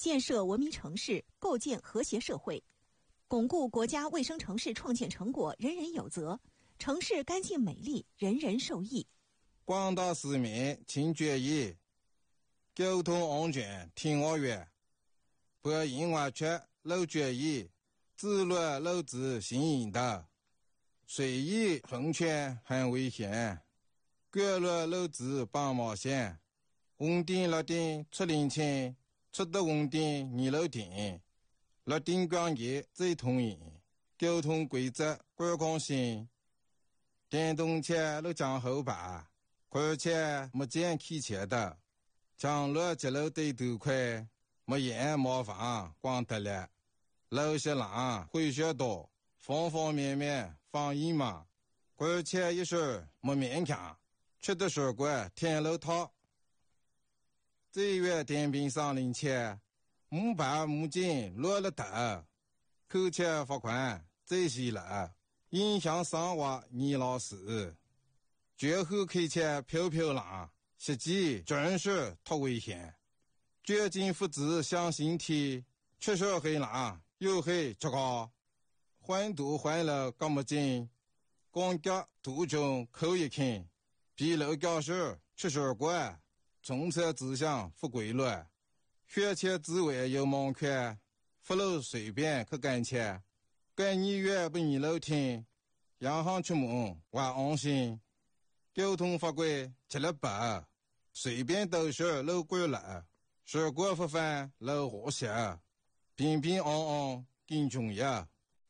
建设文明城市，构建和谐社会，巩固国家卫生城市创建成果，人人有责，城市干净美丽，人人受益。 广大市民请注意，交通安全听我话，不因为缺路注意，自律路子行引导，随意横穿很危险，过路路子帮忙线，红灯绿灯出领情，出得红灯你路停，绿灯光节最通行，交通规则管控性，电动车路将后排，而且没见开车的，将路接路对头快，没眼麻烦光得了，路些浪会学多，方方面面防疫嘛，而且一时没勉强，吃的水果天路套。这月电瓶上领钱，木板木筋落了头，扣钱罚款这些了，影响生活你老师。绝后开车飘飘浪，实际真是太危险。绝境复制向心体，确实很浪，又很糟糕。环堵环了干么紧，光脚途中扣一看，比路教室吃水果。从车指向不规律，学车之外有盲看，不路随便去赶车，赶你远不你路听，洋行出门还安心。交通法规吃了白，随便都是路过了，事故不犯路和谐，平平安安更重要。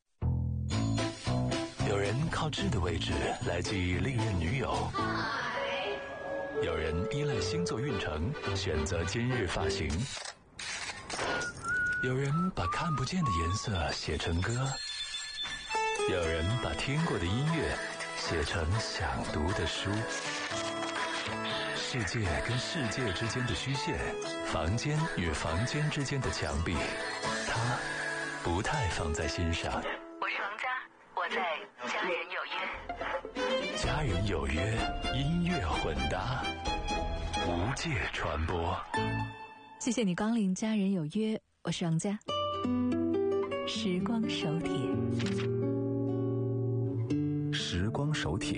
有人靠智的位置来记忆历任女友，有人依赖星座运程选择今日发型，有人把看不见的颜色写成歌，有人把听过的音乐写成想读的书。世界跟世界之间的虚线，房间与房间之间的墙壁，他不太放在心上。 我是王佳，我在家人有约。 家人有约，音乐混搭，无界传播。 谢谢你光临家人有约，我是王佳。时光手帖， 时光手帖。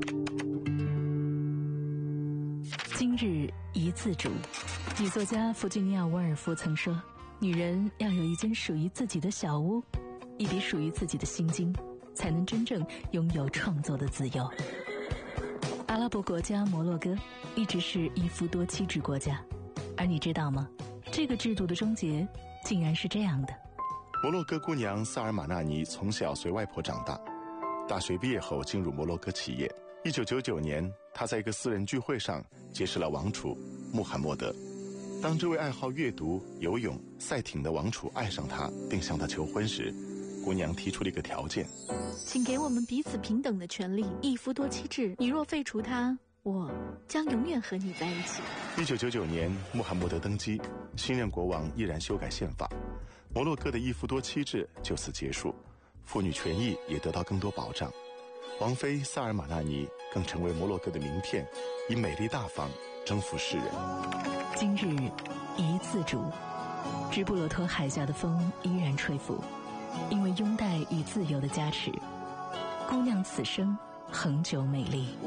今日一字主，女作家弗吉尼亚·沃尔夫曾说，女人要有一间属于自己的小屋，一笔属于自己的心经，才能真正拥有创作的自由。阿拉伯国家摩洛哥一直是一夫多妻制国家，而你知道吗？这个制度的终结竟然是这样的。 摩洛哥姑娘萨尔马纳尼从小随外婆长大，大学毕业后进入摩洛哥企业。1999年，她在一个私人聚会上结识了王储穆罕默德。当这位爱好阅读、游泳、赛艇的王储爱上她，并向她求婚时，姑娘提出了一个条件： 请给我们彼此平等的权利，一夫多妻制。你若废除它，我将永远和你在一起。 1999年，穆罕默德登基，新任国王毅然修改宪法，摩洛哥的一夫多妻制就此结束，妇女权益也得到更多保障。王妃萨尔马纳尼更成为摩洛哥的名片，以美丽大方征服世人。 今日一字主，直布罗陀海峡的风依然吹拂，因为拥戴与自由的加持，姑娘此生恒久美丽。